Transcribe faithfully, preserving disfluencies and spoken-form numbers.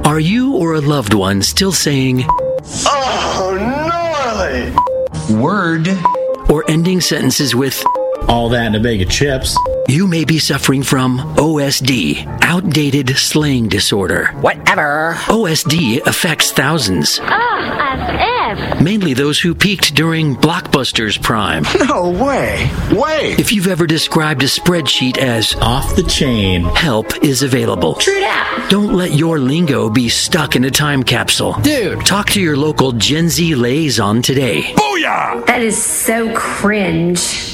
Are you or a loved one still saying, Oh, gnarly! Word. Or ending sentences with, all that in a bag of chips? You may be suffering from O S D, outdated slang disorder. Whatever. O S D affects thousands. Ah, as if. Mainly those who peaked during Blockbuster's prime. No way. Way. If you've ever described a spreadsheet as off the chain, help is available. True that. Don't let your lingo be stuck in a time capsule. Dude. Talk to your local Gen Z liaison today. Booyah! That is so cringe.